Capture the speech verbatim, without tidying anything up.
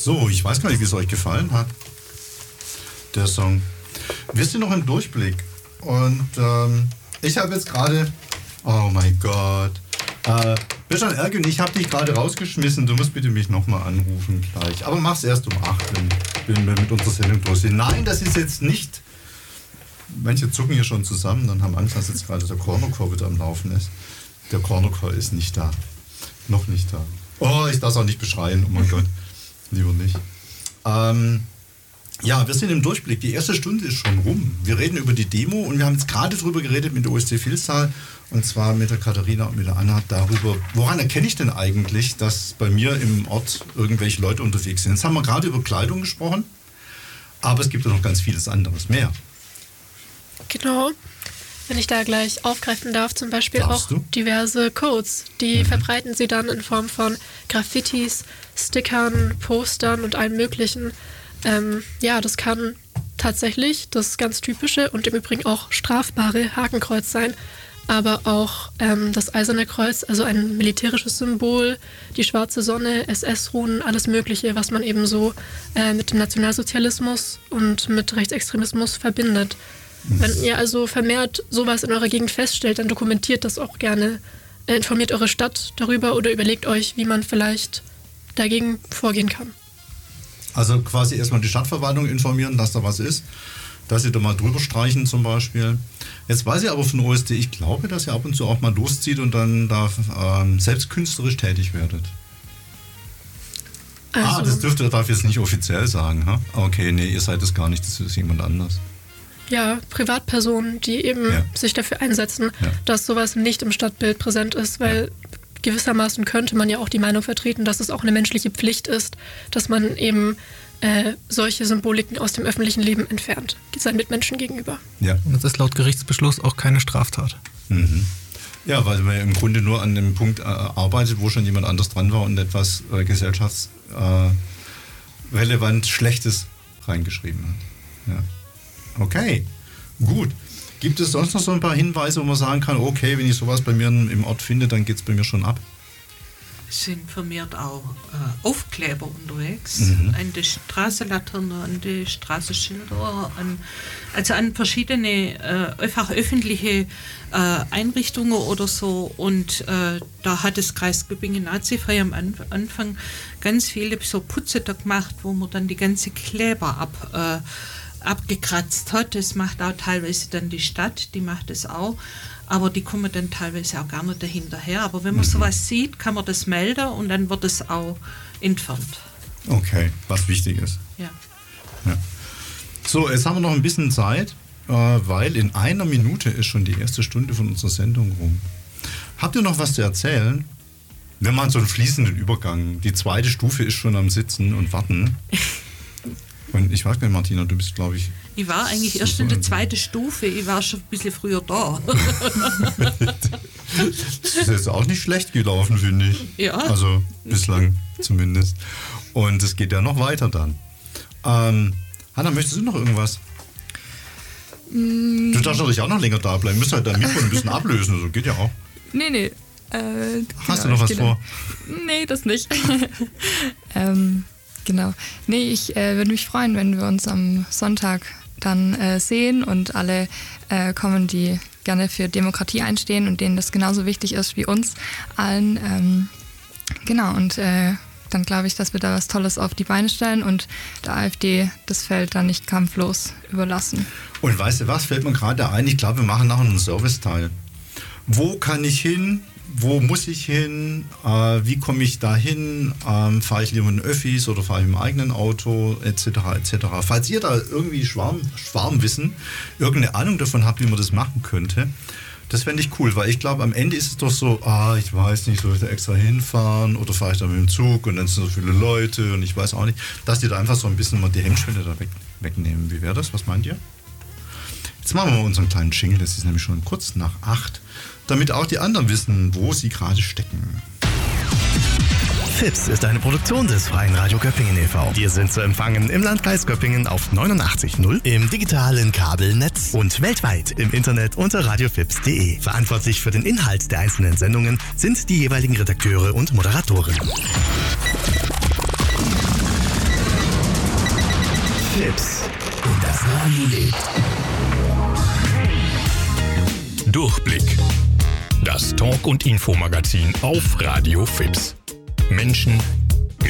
So, ich weiß gar nicht, wie es euch gefallen hat, der Song. Wir sind noch im Durchblick und ähm, ich habe jetzt gerade, oh mein Gott, äh, Bischan Ergün, ich habe dich gerade rausgeschmissen, du musst bitte mich nochmal anrufen gleich. Aber mach's erst um acht, wenn, wenn wir mit unserer Sendung durch sind. Nein, das ist jetzt nicht, manche zucken hier schon zusammen und haben Angst, dass jetzt gerade der Cornercore wieder am Laufen ist. Der Cornercore ist nicht da, noch nicht da. Oh, ich darf es auch nicht beschreien, oh mein Gott, lieber nicht. Ähm, ja, wir sind im Durchblick. Die erste Stunde ist schon rum. Wir reden über die Demo und wir haben jetzt gerade drüber geredet mit der O S C Vilstal und zwar mit der Katharina und mit der Anna darüber, woran erkenne ich denn eigentlich, dass bei mir im Ort irgendwelche Leute unterwegs sind. Jetzt haben wir gerade über Kleidung gesprochen, aber es gibt ja noch ganz vieles anderes mehr. Genau. Wenn ich da gleich aufgreifen darf, zum Beispiel Darfst auch du? diverse Codes. Die Mhm. verbreiten sie dann in Form von Graffitis, Stickern, Postern und allem Möglichen. Ähm, ja, das kann tatsächlich das ganz typische und im Übrigen auch strafbare Hakenkreuz sein, aber auch ähm, das Eiserne Kreuz, also ein militärisches Symbol, die schwarze Sonne, S S-Runen, alles Mögliche, was man eben so äh, mit dem Nationalsozialismus und mit Rechtsextremismus verbindet. Wenn ihr also vermehrt sowas in eurer Gegend feststellt, dann dokumentiert das auch gerne. Äh, informiert eure Stadt darüber oder überlegt euch, wie man vielleicht dagegen vorgehen kann. Also quasi erstmal die Stadtverwaltung informieren, dass da was ist, dass sie da mal drüber streichen zum Beispiel. Jetzt weiß ich aber von O S D, ich glaube, dass ihr ab und zu auch mal loszieht und dann da ähm, selbst künstlerisch tätig werdet. Also, ah, das dürft ihr, darf ich jetzt nicht offiziell sagen. Ha? Okay, nee, ihr seid es gar nicht, das ist jemand anders. ja, Privatpersonen, die eben Ja. sich dafür einsetzen, Ja. dass sowas nicht im Stadtbild präsent ist, weil gewissermaßen könnte man ja auch die Meinung vertreten, dass es auch eine menschliche Pflicht ist, dass man eben äh, solche Symboliken aus dem öffentlichen Leben entfernt, seinen Mitmenschen gegenüber. Ja. Und das ist laut Gerichtsbeschluss auch keine Straftat. Mhm. Ja, weil man im Grunde nur an dem Punkt äh, arbeitet, wo schon jemand anders dran war und etwas äh, gesellschaftsrelevant äh, Schlechtes reingeschrieben hat. Ja. Okay, gut. Gibt es sonst noch so ein paar Hinweise, wo man sagen kann, okay, wenn ich sowas bei mir im Ort finde, dann geht es bei mir schon ab? Es sind vermehrt auch äh, Aufkleber unterwegs, Mhm. an die Straßenlaternen, an die Straßenschilder, an, also an verschiedene äh, einfach öffentliche äh, Einrichtungen oder so. Und äh, da hat das Kreis Göppingen nazifrei am Anf- Anfang ganz viele so Putze da gemacht, wo man dann die ganze Kleber ab äh, abgekratzt hat. Das macht auch teilweise dann die Stadt, die macht das auch. Aber die kommen dann teilweise auch gar nicht dahinterher. Aber wenn man Mhm. sowas sieht, kann man das melden und dann wird es auch entfernt. Okay, was wichtig ist. Ja. Ja. So, jetzt haben wir noch ein bisschen Zeit, äh, weil in einer Minute ist schon die erste Stunde von unserer Sendung rum. Habt ihr noch was zu erzählen? Wir machen so einen fließenden Übergang. Die zweite Stufe ist schon am Sitzen und Warten. Und ich weiß nicht, Martina, du bist, glaube ich... Ich war eigentlich erst in der zweiten Stufe, ich war schon ein bisschen früher da. Das ist jetzt auch nicht schlecht gelaufen, finde ich. Ja. Also bislang zumindest. Und es geht ja noch weiter dann. Ähm, Hanna, möchtest du noch irgendwas? Mm, Du darfst natürlich auch noch länger da bleiben. Du musst halt dein Mikro ein bisschen ablösen. Also geht ja auch. nee, nee. Äh, Hast genau, du noch was ich geh vor? dann- Nee, das nicht. ähm, genau. Nee, ich äh, würde mich freuen, wenn wir uns am Sonntag dann äh, sehen und alle äh, kommen, die gerne für Demokratie einstehen und denen das genauso wichtig ist wie uns allen. Ähm, genau, und äh, dann glaube ich, dass wir da was Tolles auf die Beine stellen und der AfD das Feld dann nicht kampflos überlassen. Und weißt du was, fällt mir gerade ein, ich glaube, wir machen nachher einen Serviceteil. Wo kann ich hin? Wo muss ich hin? Äh, wie komme ich da hin? Ähm, fahre ich lieber in Öffis oder fahre ich im eigenen Auto? Etc. et cetera. Falls ihr da irgendwie Schwarm, Schwarmwissen, irgendeine Ahnung davon habt, wie man das machen könnte, das fände ich cool, weil ich glaube, am Ende ist es doch so, ah, ich weiß nicht, soll ich da extra hinfahren oder fahre ich da mit dem Zug und dann sind so viele Leute und ich weiß auch nicht, dass die da einfach so ein bisschen mal die Hemmschwelle da weg, wegnehmen. Wie wäre das? Was meint ihr? Jetzt machen wir mal unseren kleinen Jingle, das ist nämlich schon kurz nach acht, damit auch die anderen wissen, wo sie gerade stecken. Fips ist eine Produktion des Freien Radio Göppingen e V Wir sind zu empfangen im Landkreis Göppingen auf neunundachtzig Komma null, im digitalen Kabelnetz und weltweit im Internet unter radiofips punkt de. Verantwortlich für den Inhalt der einzelnen Sendungen sind die jeweiligen Redakteure und Moderatoren. Fips und das Radio lebt. Durchblick. Das Talk- und Infomagazin auf Radio Fips. Menschen,